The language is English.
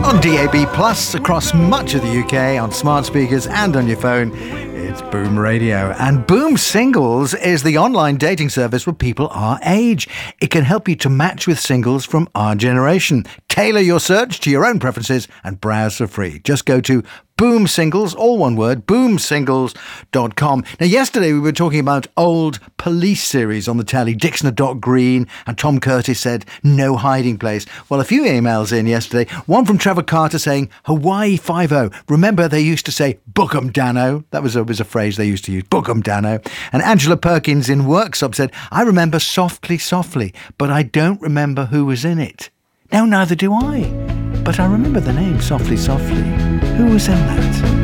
On DAB Plus across much of the UK, on smart speakers and on your phone, it's Boom Radio. And Boom Singles is the online dating service for people our age. It can help you to match with singles from our generation. Tailor your search to your own preferences and browse for free. Just go to Boom Singles, all one word, boomsingles.com. Now, yesterday we were talking about old police series on the telly. Dixon at Dock Green, and Tom Curtis said, no hiding place. Well, a few emails in yesterday. One from Trevor Carter saying, Hawaii 5-0. Remember they used to say, book 'em, Dano. That was a phrase they used to use, book 'em, Dano. And Angela Perkins in Worksop said, I remember Softly, Softly, but I don't remember who was in it. Now, neither do I. But I remember the name Softly, Softly. Who was in that?